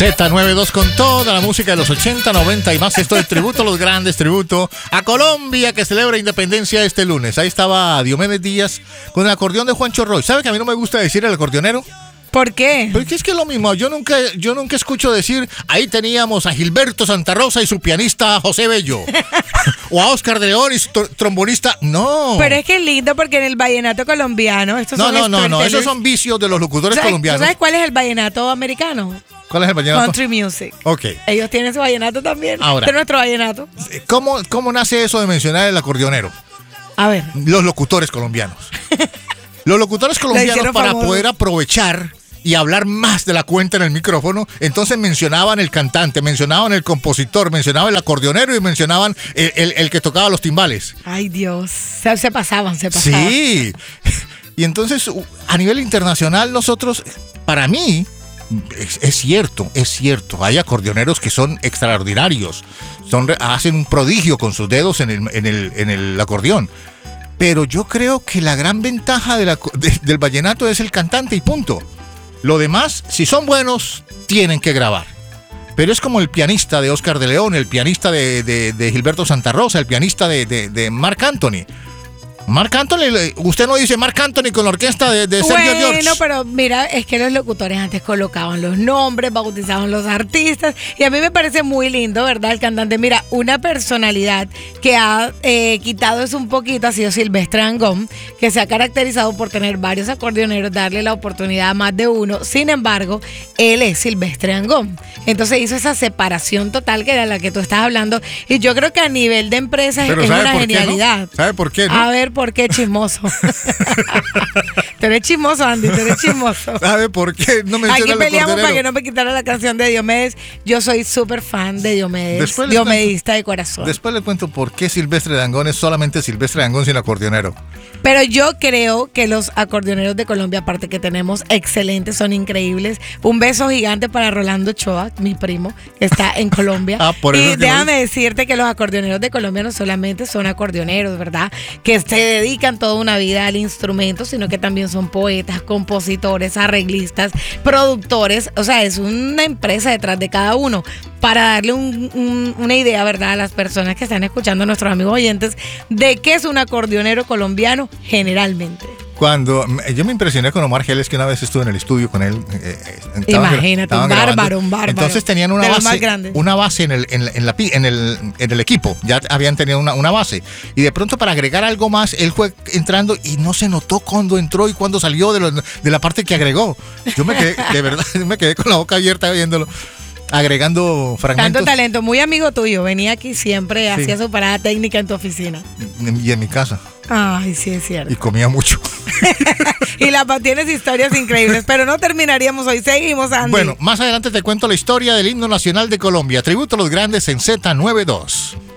Z92 con toda la música de los 80, 90 y más. Esto es tributo a los grandes, tributo a Colombia, que celebra independencia este lunes. Ahí estaba Diomedes Díaz con el acordeón de Juancho Roy. ¿Sabe que a mí no me gusta decir el acordeonero? ¿Por qué? Porque es que es lo mismo. Yo nunca escucho decir, ahí teníamos a Gilberto Santa Rosa y su pianista José Bello. O a Oscar de León y su trombonista. No. Pero es que es lindo porque en el vallenato colombiano... No. Esos son vicios de los locutores colombianos. ¿Sabes cuál es el vallenato americano? ¿Cuál es el vallenato? Country music. Ok. Ellos tienen su vallenato también. Ahora, este es nuestro vallenato. ¿Cómo nace eso de mencionar el acordeonero? A ver. Los locutores colombianos. Los locutores colombianos, para poder aprovechar y hablar más de la cuenta en el micrófono, entonces mencionaban el cantante, mencionaban el compositor, mencionaban el acordeonero y mencionaban el que tocaba los timbales. Ay, Dios. Se pasaban. Sí. Y entonces, a nivel internacional, nosotros, para mí, es cierto, hay acordeoneros que son extraordinarios, hacen un prodigio con sus dedos en el acordeón. Pero yo creo que la gran ventaja del vallenato es el cantante y punto. Lo demás, si son buenos, tienen que grabar. Pero es como el pianista de Oscar de León, el pianista de Gilberto Santa Rosa, el pianista de Marc Anthony. Marc Anthony, usted no dice Marc Anthony con la orquesta de Sergio George. Bueno, pero mira, es que los locutores antes colocaban los nombres, bautizaban los artistas, y a mí me parece muy lindo, ¿verdad? El cantante, mira, una personalidad que ha quitado eso un poquito ha sido Silvestre Dangond, que se ha caracterizado por tener varios acordeoneros, darle la oportunidad a más de uno. Sin embargo, él es Silvestre Dangond. Entonces hizo esa separación total que era la que tú estás hablando, y yo creo que a nivel de empresas es una genialidad. ¿No? ¿Sabe por qué? ¿No? A ver, ¿por qué chismoso? Tú eres chismoso, Andy, tú eres chismoso. ¿Sabe por qué no menciona Aquí el peleamos acordeonero? para que no me quitara la canción de Diomedes. Yo soy súper fan de Diomedes, diomedista de corazón. Después le cuento por qué Silvestre Dangond es solamente Silvestre Dangond sin acordeonero. Pero yo creo que los acordeoneros de Colombia, aparte que tenemos excelentes, son increíbles. Un beso gigante para Rolando Ochoa, mi primo, que está en Colombia. Por eso y déjame decirte que los acordeoneros de Colombia no solamente son acordeoneros, ¿verdad? Que se dedican toda una vida al instrumento, sino que también son poetas, compositores, arreglistas, productores. O sea, es una empresa detrás de cada uno. Para darle una idea, ¿verdad?, a las personas que están escuchando, a nuestros amigos oyentes, de qué es un acordeonero colombiano generalmente. Cuando yo me impresioné con Omar Geles, que una vez estuve en el estudio con él. Imagínate, un bárbaro. Entonces tenían una base en el equipo. Ya habían tenido una base. Y de pronto, para agregar algo más, él fue entrando y no se notó cuándo entró y cuándo salió de la parte que agregó. Yo me quedé, de verdad, me quedé con la boca abierta viéndolo. Agregando fragmentos. Tanto talento, muy amigo tuyo. Venía aquí siempre, sí. Hacía su parada técnica en tu oficina. Y en mi casa. Ay, sí, es cierto. Y comía mucho. Y tienes historias increíbles, pero no terminaríamos hoy. Seguimos, Andy. Bueno, más adelante te cuento la historia del himno nacional de Colombia. Tributo a los grandes en Z92.